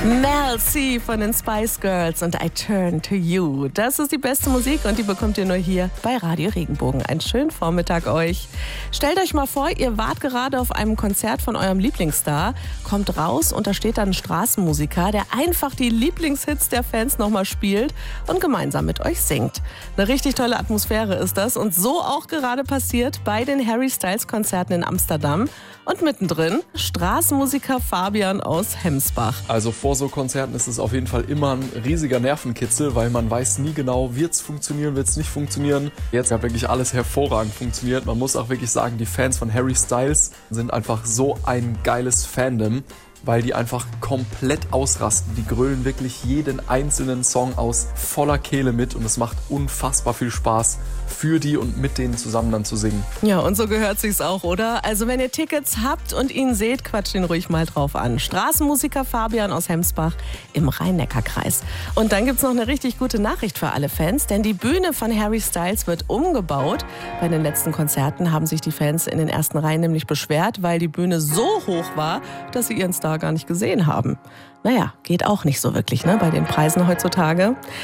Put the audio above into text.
Mel C von den Spice Girls und I Turn to You. Das ist die beste Musik und die bekommt ihr nur hier bei Radio Regenbogen. Einen schönen Vormittag euch. Stellt euch mal vor, ihr wart gerade auf einem Konzert von eurem Lieblingsstar, kommt raus und da steht dann ein Straßenmusiker, der einfach die Lieblingshits der Fans nochmal spielt und gemeinsam mit euch singt. Eine richtig tolle Atmosphäre ist das und so auch gerade passiert bei den Harry Styles Konzerten in Amsterdam. Und mittendrin Straßenmusiker Fabian aus Hemsbach. Also vor so Konzerten ist es auf jeden Fall immer ein riesiger Nervenkitzel, weil man weiß nie genau, wird es funktionieren, wird es nicht funktionieren. Jetzt hat wirklich alles hervorragend funktioniert. Man muss auch wirklich sagen, die Fans von Harry Styles sind einfach so ein geiles Fandom, weil die einfach komplett ausrasten. Die grölen wirklich jeden einzelnen Song aus voller Kehle mit und es macht unfassbar viel Spaß, für die und mit denen zusammen dann zu singen. Ja, und so gehört sich's auch, oder? Also wenn ihr Tickets habt und ihn seht, quatscht ihn ruhig mal drauf an. Straßenmusiker Fabian aus Hemsbach im Rhein-Neckar-Kreis. Und dann gibt's noch eine richtig gute Nachricht für alle Fans, denn die Bühne von Harry Styles wird umgebaut. Bei den letzten Konzerten haben sich die Fans in den ersten Reihen nämlich beschwert, weil die Bühne so hoch war, dass sie ihren Star gar nicht gesehen haben. Naja, geht auch nicht so wirklich, ne, bei den Preisen heutzutage.